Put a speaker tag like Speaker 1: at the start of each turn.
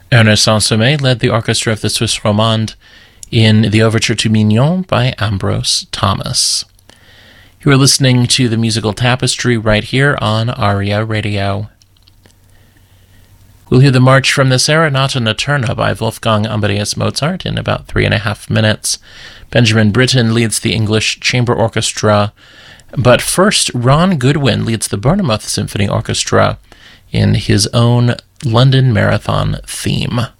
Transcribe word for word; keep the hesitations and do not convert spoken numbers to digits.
Speaker 1: Ernest Saint-Sommet led the orchestra of the Suisse Romande in the Overture to Mignon by Ambrose Thomas. You are listening to the Musical Tapestry right here on ARIA Radio. We'll hear the March from the Serenata Notturna by Wolfgang Amadeus Mozart in about three and a half minutes. Benjamin Britten leads the English Chamber Orchestra, but first, Ron Goodwin leads the Bournemouth Symphony Orchestra in his own London Marathon theme.